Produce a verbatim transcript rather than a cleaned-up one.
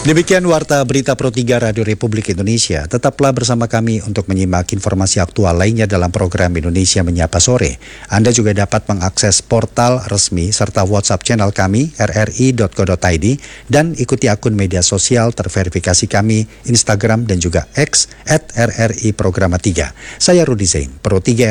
Demikian Warta Berita Pro tiga Radio Republik Indonesia. Tetaplah bersama kami untuk menyimak informasi aktual lainnya dalam program Indonesia Menyapa Sore. Anda juga dapat mengakses portal resmi serta WhatsApp channel kami r r i dot co dot i d dan ikuti akun media sosial terverifikasi kami Instagram dan juga X at r r i programa tiga. Saya Rudi Zain, Pro tiga